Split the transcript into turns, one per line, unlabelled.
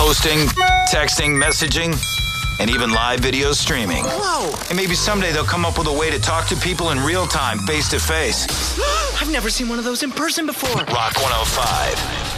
posting, texting, messaging, and even live video streaming.
Whoa!
And maybe someday they'll come up with a way to talk to people in real time, face to face.
I've never seen one of those in person before.
Rock 105.